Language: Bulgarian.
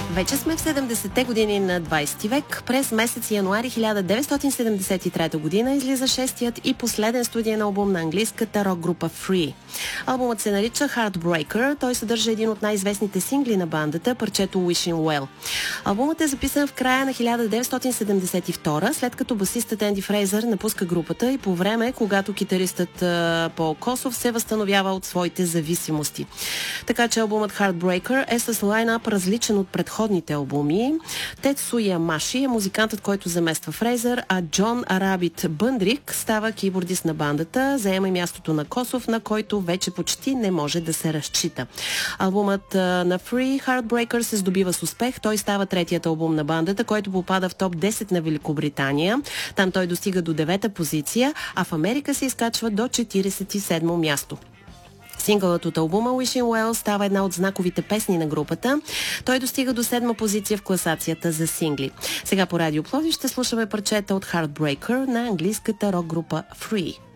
Вече сме в 70-те години на 20 век. През месец януари 1973 година излиза шестият и последен студиен албум на английската рок-група Free. Албумът се нарича Heartbreaker. Той съдържа един от най-известните сингли на бандата, парчето Wishing Well. Албумът е записан в края на 1972, след като басистът Енди Фрейзър напуска групата и по време, когато китаристът Пол Косов се възстановява от своите зависимости. Така че албумът Heartbreaker е с лайнап различен от предходните албуми. Тецуя Маши е музикантът, който замества Фрейзър, а Джон Рабит Бъндрик става кибордист на бандата, заема и мястото на Косов, на който вече почти не може да се разчита. Албумът на Free Heartbreaker се здобива с успех. Той става третият албум на бандата, който попада в топ 10 на Великобритания. Там той достига до 9-та позиция, а в Америка се изкачва до 47-мо място. Сингълът от албума Wishing Well става една от знаковите песни на групата. Той достига до 7-ма позиция в класацията за сингли. Сега по Радио Пловдив ще слушаме парчета от Heartbreaker на английската рок група Free.